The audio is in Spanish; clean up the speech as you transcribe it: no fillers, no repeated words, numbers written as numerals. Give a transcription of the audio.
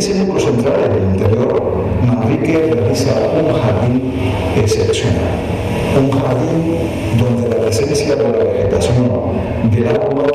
ese núcleo central, en el interior, Manrique realiza un jardín excepcional. Un jardín donde la presencia de la vegetación, del agua